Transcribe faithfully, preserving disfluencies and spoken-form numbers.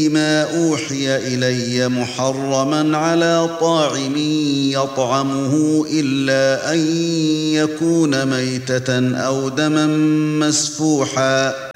ما أوحي إلي محرما على طاعم يطعمه إلا أن يكون ميتة أو دما مسفوحا